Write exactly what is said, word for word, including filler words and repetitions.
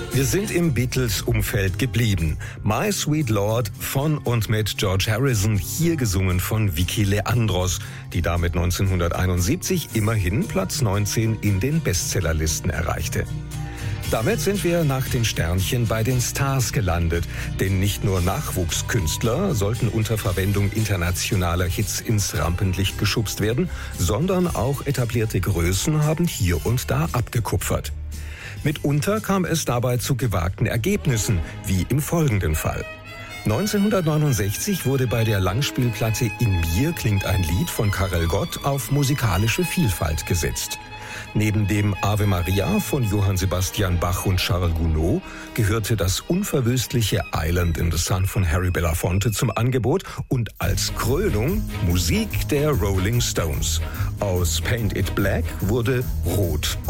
Wir sind im Beatles-Umfeld geblieben. My Sweet Lord von und mit George Harrison, hier gesungen von Vicky Leandros, die damit neunzehnhunderteinundsiebzig immerhin Platz neunzehn in den Bestsellerlisten erreichte. Damit sind wir nach den Sternchen bei den Stars gelandet, denn nicht nur Nachwuchskünstler sollten unter Verwendung internationaler Hits ins Rampenlicht geschubst werden, sondern auch etablierte Größen haben hier und da abgekupfert. Mitunter kam es dabei zu gewagten Ergebnissen, wie im folgenden Fall. neunzehnhundertneunundsechzig wurde bei der Langspielplatte In mir klingt ein Lied von Karel Gott auf musikalische Vielfalt gesetzt. Neben dem Ave Maria von Johann Sebastian Bach und Charles Gounod gehörte das unverwüstliche Island in the Sun von Harry Belafonte zum Angebot und als Krönung Musik der Rolling Stones. Aus Paint It Black wurde Rot